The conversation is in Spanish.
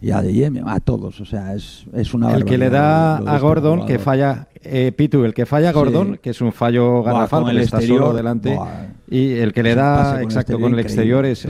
y a Adeyemi, a todos. O sea, es una El que le da a Gordon, que falla, Pitu, el que falla a Gordon, que es un fallo garrafal, porque está solo delante, y el que le da, exacto, con el exterior es